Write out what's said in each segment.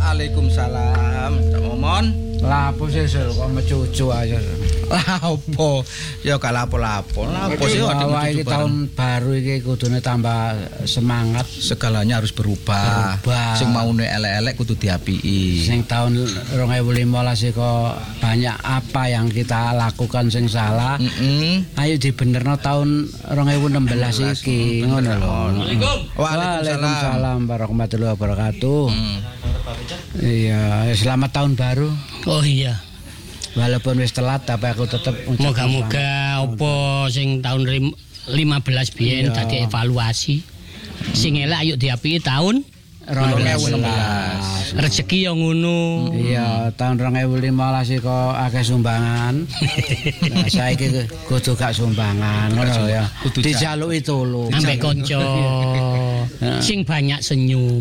Waalaikumsalam. Cak Momon. Lah apa sih kok mecucu aja. Lah opo? Ya gak lapo-lapo. Lah opo sih iki tahun baru iki kudune tambah semangat. Segalanya harus berubah. Sing maune elek-elek kudu diapiki. Sing tahun 2015 kok banyak apa yang kita lakukan sing salah. Ayo dibenerno tahun 2016 iki ngono lho. Waalaikumsalam warahmatullahi wabarakatuh. Iya, selamat tahun baru. Oh iya. Walaupun wis telat tapi aku tetep moga-moga apa sing tahun 15 biyen dadi evaluasi. Sing elek ayo diapiki tahun 2016. Rezeki yang ngono. Iya, tahun 2015 kok akeh sumbangan. Nah, saiki kudu gak sumbangan ngono ya. Dijaluki tulung. Ambek kanca. Sing banyak senyum.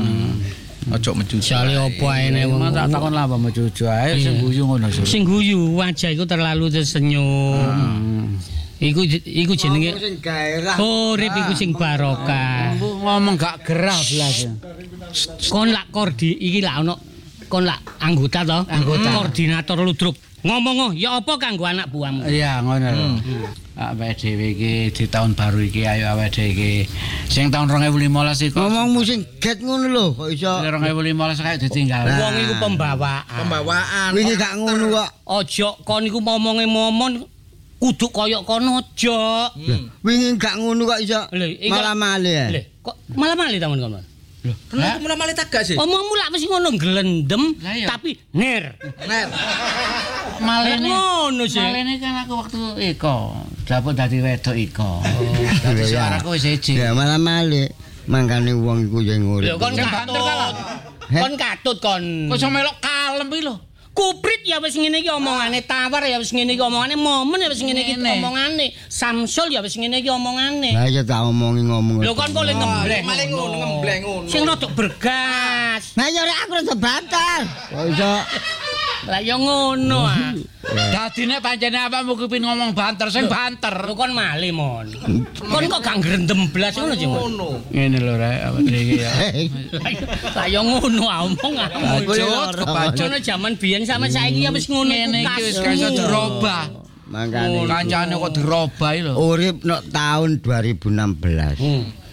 Ojo mencucu. Jale opo ae nek wong tak takon lah apa mencucu ae sing guyu ngono. Sing guyu wajah iku terlalu tersenyum. Iku jenenge sing gairah. Urip iku sing barokah. Ngomong gak gerah blas. Kon lak iki lak ono kon lak anggota to? Koordinator ludruk. Ngomong ya apa kanggo anak buahmu? Iya, ngono lho. Awake dhewe iki di tahun baru iki ayo awake dhewe iki sing tahun 2015 iki Ngomongmu sing get ngono lho, kok iso 2015 kayak ditinggal. Wong iku pembawaan. wingi gak ngono kok. Aja kon iku momonge momon kudu koyok kono aja. Wingi gak ngono kok iso malah malih ya. Lho, kok malah malih tamun kon. Kenapa mulai malih tagak sih? Omongmu lak wis ngono glendem tapi ner. Malene ngono sih. Malene kan aku waktu iko, dapur dadi wedok iko. Dadi suaraku wis siji. Ya malah malih. Mangkane wong iku yang urip. Lho kon katut. Kon katut kon. Kok iso melok kalem iki lho. Kuprit ya wis ngene iki omongane, Tawar ya wis ngene iki omongane, Momen ya wis ngene iki omongane, Samsul ya wis ngene iki omongane. Lah ya tak ngomong. Lho kon kok le ngembleng. Malah ngembleng ngono. Sing rodok bergas. Nah ya aku rada bantal. Kok iso Lah ya ngono ah. Dadine pancene awakmu kepin ngomong banter sing banter. Lho kon malih mon. Kon kok gak grendem blas ngono sih mon. Ngene lho rek awake iki ya. Lah ya ngono omong Bajut, kebacut. Ngono jaman biyen sampe saiki ya wis ngono. Ngene iki wis gak iso dirobah. mangkane Kancane kok dirobah lho. urip nok tahun 2016.